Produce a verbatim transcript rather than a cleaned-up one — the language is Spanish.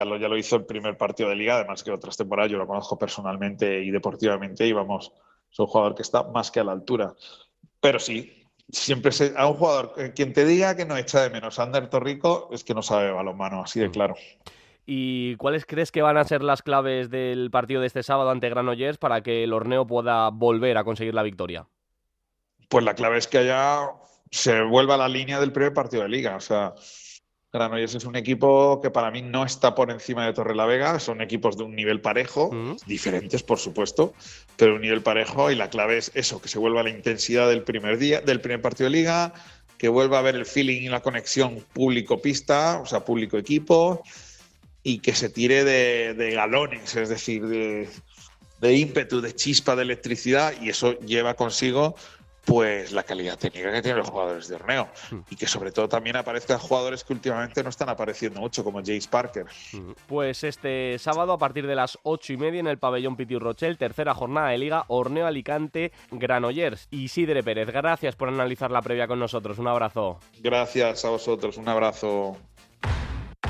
lo, ya lo hizo el primer partido de Liga, además que otras temporadas yo lo conozco personalmente y deportivamente y vamos, es un jugador que está más que a la altura. Pero sí, siempre se, a un jugador, eh, quien te diga que no echa de menos a Ander Torrico es que no sabe balonmano, así de Mm. claro. ¿Y cuáles crees que van a ser las claves del partido de este sábado ante Granollers para que el Horneo pueda volver a conseguir la victoria? Pues la clave es que allá se vuelva a la línea del primer partido de Liga. O sea, Granollers es un equipo que para mí no está por encima de Torrelavega. Son equipos de un nivel parejo, Mm. diferentes por supuesto, pero un nivel parejo. Y la clave es eso, que se vuelva a la intensidad del primer día, del primer partido de Liga, que vuelva a haber el feeling y la conexión público-pista, o sea, público-equipo, y que se tire de, de galones, es decir, de, de ímpetu, de chispa, de electricidad, y eso lleva consigo pues la calidad técnica que tienen los jugadores de Horneo Mm. y que sobre todo también aparezcan jugadores que últimamente no están apareciendo mucho, como Jace Parker. Mm. Pues este sábado a partir de las ocho y media en el pabellón Pitiu Rochel, tercera jornada de Liga, Horneo Alicante Granollers. Isidre Pérez, gracias por analizar la previa con nosotros, un abrazo. Gracias a vosotros, un abrazo.